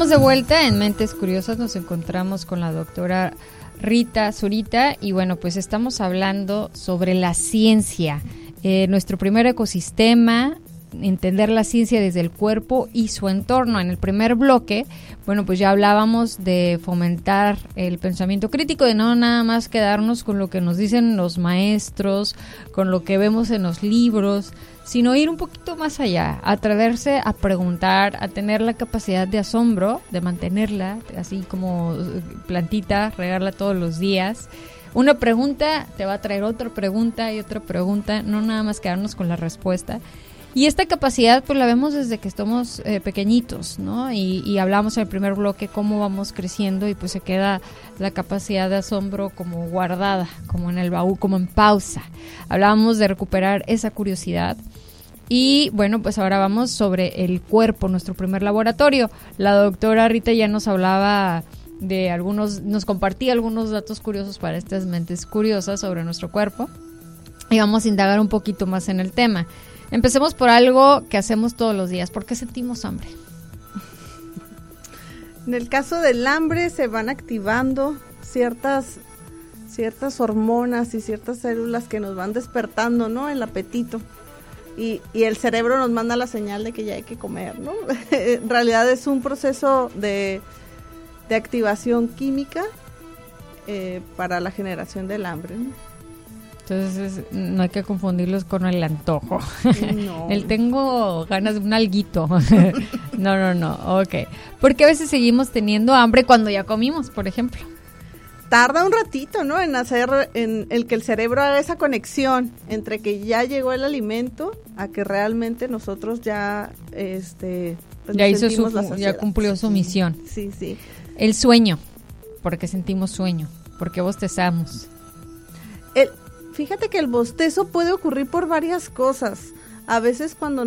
estamos de vuelta en Mentes Curiosas, nos encontramos con la doctora Rita Zurita y bueno, pues estamos hablando sobre la ciencia, nuestro primer ecosistema, entender la ciencia desde el cuerpo y su entorno. En el primer bloque, bueno, pues ya hablábamos de fomentar el pensamiento crítico, de no nada más quedarnos con lo que nos dicen los maestros, con lo que vemos en los libros, sino ir un poquito más allá, atreverse a preguntar, a tener la capacidad de asombro, de mantenerla, así como plantita, regarla todos los días. Una pregunta te va a traer otra pregunta y otra pregunta, no nada más quedarnos con la respuesta. Y esta capacidad pues la vemos desde que estamos pequeñitos, ¿no? Y hablamos en el primer bloque cómo vamos creciendo y pues se queda la capacidad de asombro como guardada, como en el baúl, como en pausa. Hablábamos de recuperar esa curiosidad. Y bueno, pues ahora vamos sobre el cuerpo, nuestro primer laboratorio. La doctora Rita ya nos hablaba de nos compartía algunos datos curiosos para estas mentes curiosas sobre nuestro cuerpo. Y vamos a indagar un poquito más en el tema. Empecemos por algo que hacemos todos los días. ¿Por qué sentimos hambre? En el caso del hambre se van activando ciertas hormonas y ciertas células que nos van despertando, ¿no? El apetito. Y el cerebro nos manda la señal de que ya hay que comer, ¿no? En realidad es un proceso de activación química para la generación del hambre, ¿no? Entonces no hay que confundirlos con el antojo. No. El tengo ganas de un alguito. No, ok. Porque a veces seguimos teniendo hambre cuando ya comimos, por ejemplo. Tarda un ratito, ¿no? En el que el cerebro haga esa conexión entre que ya llegó el alimento a que realmente nosotros ya pues ya hizo ya cumplió su misión. Sí. El sueño, porque sentimos sueño, porque bostezamos. Fíjate que el bostezo puede ocurrir por varias cosas. A veces cuando